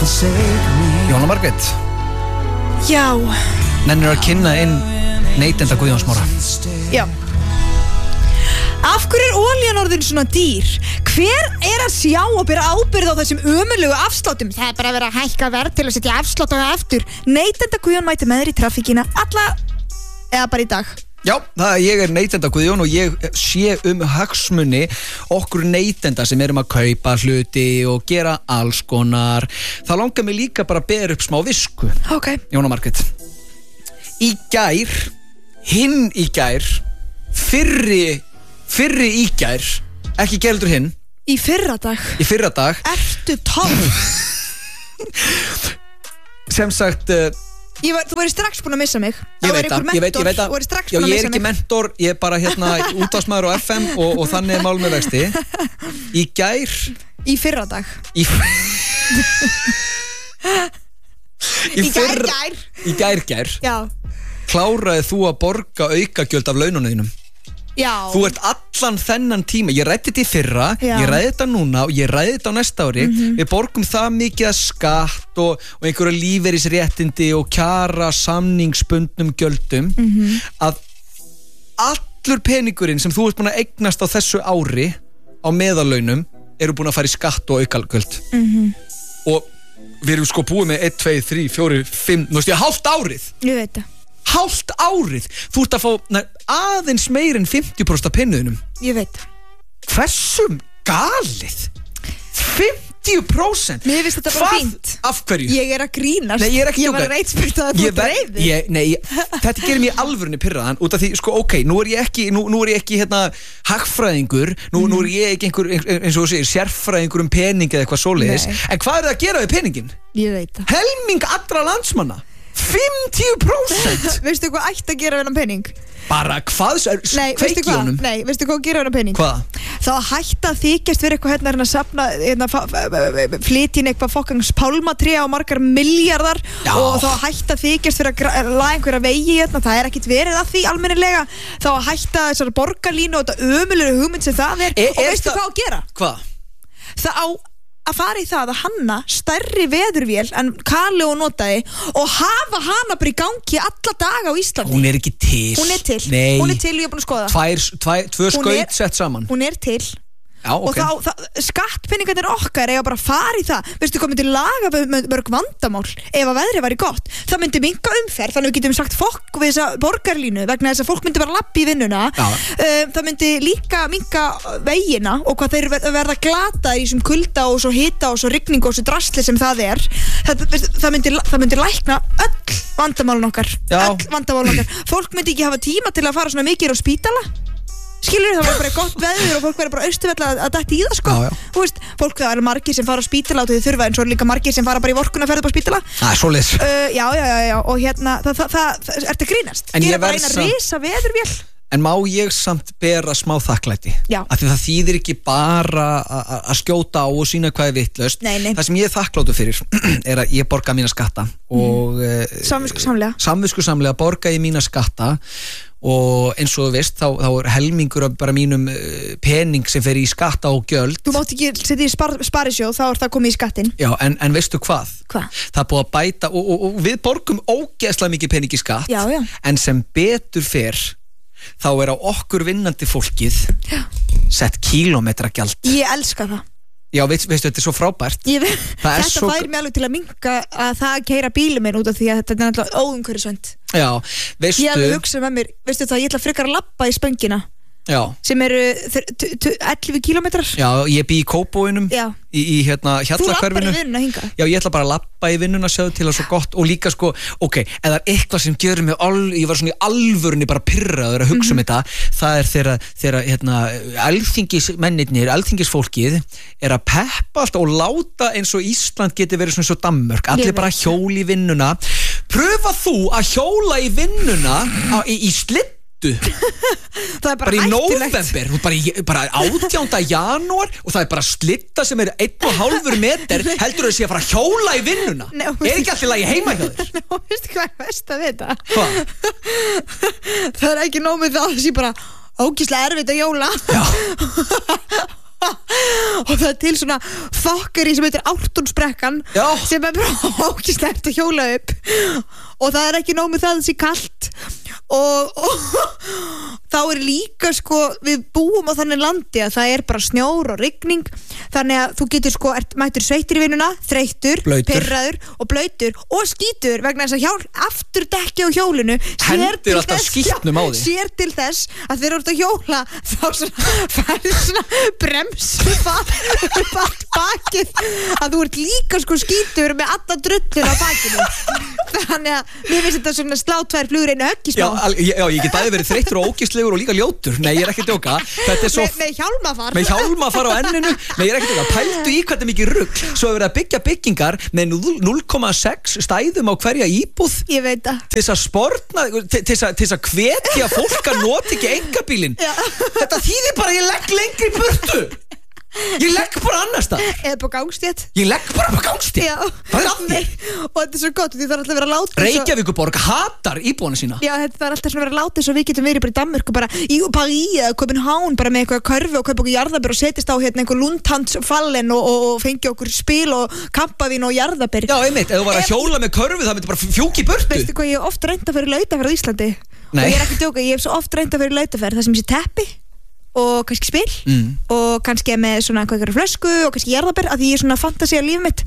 Jóna Margrét. Já. Nennir að kynna inn neytenda Guðjón Smára. Já. Af hverju olían orðin svona dýr? Hver að sjá og bera ábyrgð á þessum ömurlegu afsláttum? Það bara að vera að hækka verð til að setja afslátt á það eftir. Neytenda Guðjón mæti með þér í traffíkina eða bara í dag. Já, ég neytenda Guðjón og ég sé hagsmuni okkur neytenda sem erum að kaupa hluti og gera alls konar. Það langar mig líka bara að bera upp smá visku. Ok. Jóna Margrét. Í gær, fyrri í gær, ekki gældur hinn. Í fyrra dag. Ertu tóm? Sem sagt... Þú væri strax búin að missa mig. Ég veit það. Já, ég er ekki mentor, ég er bara útvarpsmaður á FM og þannig mál með vexti. Í gær... Í fyrra dag. Í gær. Já. Kláraði þú að borga aukagjöld af laununum þínum? Já. Þú ert allan þennan tíma. Ég ræddi þetta í fyrra, ég ræði þetta núna og ég ræði þetta á næsta ári. Við borgum það mikið að skatt og einhverja lífeyrisréttindi og kjara samningsbundnum gjöldum að allur peningurinn sem þú ert búin að eignast á þessu ári á meðallaunum eru búin að fara í skatt og aukagjöld. Og við erum sko búið með 1, 2, 3, 4, 5, hálft árið. Ég veit það. Hálft árið. Þú ert að fá aðeins meir en 50% af pennuðinum. Ég veit. Hversum galið? 50%? Mér finnst þetta bara fínt. Af hverju? Ég er að grínast. Nei, ég er ekki Ég var að reitspyrta að þú dreifir. Þetta gerir mér alvörunni pirraðan út af því, nú er ég ekki hagfræðingur, nú er ég ekki einhver, eins og þú segir, sérfræðingur pening eða eitthvað svoleiðis. En hvað er það að gera við peningin? Ég veit það. Helming allra landsmanna. 50%? Veistu hvað ætti að gera við hennan pening? Bara hvað? Kveiki honum? Nei, veistu hvað að gera við hennan pening? Hvað? Þá að hætta að þykjast fyrir eitthvað að safna, flytja eitthvað fokkans pálmatrí á margar miljardar og þá að hætta að þykjast fyrir að laga einhverja vegi það er ekkit verið að því almennilega. Þá að hætta þessar borgarlínu og þetta ömurlegu hugmynd sem það er og veistu hvað að gera? Hvað? Það á að fara í það að hanna stærri veðurvél en Kali og notaði og hafa hana bara í gangi alla daga á Íslandi. Hún er ekki til. Hún er til. Nei. Hún er til og ég er búin að skoða. Tvö skaut sett saman. Hún er til. Já, ok. Og skattpeningarnir okkar eiga bara að fara í það. Veistu hvað myndi laga mörg vandamál ef að veðrið væri gott? Það myndi minnka umferð, þannig við getum sagt fokk við þessa borgarlínu vegna þess að fólk myndi bara lappa í vinnuna. Það myndi líka minnka vegina og hvað þeir verða glataðir í þessum kulda og svo hita og svo rigning og svo drasli sem það er. Það myndi lækna öll vandamálun okkar. Fólk myndi ekki hafa tíma til að fara svona mikið á spítala. Skilur, það var bara gott veður og fólk verður bara austurvella að dætti í það sko. Þú veist, fólk það eru margir sem fara á spítala og þau þurfa en svo líka margir sem fara bara í vorkunna ferð upp á spítala. Svoleiðis. Já, og það ertu að grínast. Gera bara eina risa veðurvél. En má ég samt bera smá þakklæti? Já. Af því það þýðir ekki bara að skjóta á og sína hvað er vitlaust. Nei. Það sem ég er þakkláttur fyrir er að ég borga mína skatta og samviskusamlega borga ég mína skatta og eins og þú veist þá er helmingur af bara mínum pening sem fer í skatta og gjöld. Þú mátt ekki setja í sparisjóð, þá er það komið í skattin. Já, en veistu hvað? Hvað? Það er búið að bæta og við borgum ógeðslega mikið pening í skatt. Já. En sem betur fer þá er á okkur vinnandi fólkið sett kílómetragjald. Ég elska það. Já, veistu, þetta er svo frábært. Þetta fær mig alveg til að minnka að það keyra bílum minn út af því að þetta er náttúrulega óumhverfisvænt. Já, veistu. Ég hef hugsað með mér, veistu það, ég ætla frekar að labba í Spöngina. Já. Sem eru 11 kilometrar. Já, ég bý í Kópavóginum í Hjallahverfinu. Þú labbar í vinnuna hingað? Já, ég ætla bara að labba í vinnuna sjáðu til að svo gott og líka ok, eða eitthvað sem gerir mig ég var svona í alvörunni bara pirraður að hugsa þetta, það er þegar alþingismennirnir, alþingisfólkið er að peppa allt og láta eins og Ísland geti verið svona svo Danmörk, allir bara hjóli í vinnuna. Pröfa þú að hjóla í vinnuna í slitt það er bara í nóvember, bara 18. janúar og það er bara slitta sem er 1,5 meter, heldur þau sé að fara að hjóla í vinnuna? Er ekki allir lagi heima hjá þér? Veistu hvað er best að vita? Hvað? Það er ekki nóg með það að það sé bara ógeðslega erfitt að hjóla. og það til svona fokkeri sem heitir Ártúnsbrekkan sem bara ógeðslegt að hjóla upp og það ekki nóg með það sé kalt og þá líka sko við búum á þannig landi að það bara snjór og rigning þannig að þú getur sko mættur sveittur í vinnuna, þreyttur, pirraður og blautur og skítur vegna þess að afturdekki á hjólinu hendir alltaf skítnum á því sér til þess að þegar þú ert að hjóla þá færðu svona bremsufall upp allt bakið að þú ert líka sko skítur með alla drullin á bakinu þannig að mér finnst þetta svona slá tvær flugur einu höggi smá Já, ég get bæði verið þreyttur og ógeðslegur og líka ljótur. Nei, ég ekki að djóka. Þetta svo með hjálmafar. Með hjálmafar á enninu. Nei, ég ekki að djóka. Pældu í hvað þetta mikið rugl. Svo verið að byggja byggingar með 0,6 stæðum á hverja íbúð. Ég veit það. Til þess að sportna, til þess að hvetja fólk að nota ekki einkabílinn. Þetta þýðir bara að ég legg lengri í burtu. Ég legg bara annars það eða på gangstétt Ég legg bara på gangstétt Það af því og þetta svo gott því það alltaf verið að láta Reykjavíkurborg hatar íbúana sína Já, þetta alltaf svona verið að láta svo við getum verið bara í Danmörku bara í París eða København bara með eitthvað körfu og kaupa okkur jarðabir og setjast á einhver lundhandsfallen og fengi okkur spil og kampavín og jarðabir Já, einmitt, ef þú var að hjóla með körfu það myndi bara fjúki í burtu Veistu hvað, ég hef oft reynt að fyrir lautaferð á Íslandi og ég ekki að djóka, ég hef svo oft reynt að fyrir lautaferð það sem sé teppi og kannski spil og kannski með svona einhverja flösku og kannski jarðabir að því ég er svona fantasía líf mitt